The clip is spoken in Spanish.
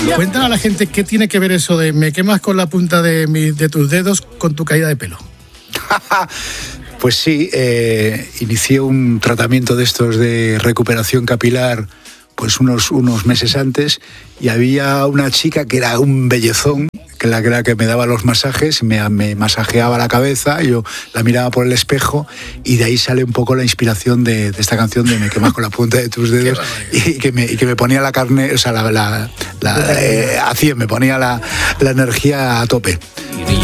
Cuéntale a la gente qué tiene que ver eso de me quemas con la punta de tus dedos con tu caída de pelo. Pues sí, inicié un tratamiento de estos de recuperación capilar pues unos meses antes, y había una chica que era un bellezón, que la que me daba los masajes, me masajeaba la cabeza, y yo la miraba por el espejo, y de ahí sale un poco la inspiración de esta canción de Me quemas con la punta de tus dedos, y que me ponía la carne, o sea, a 100, me ponía la energía a tope.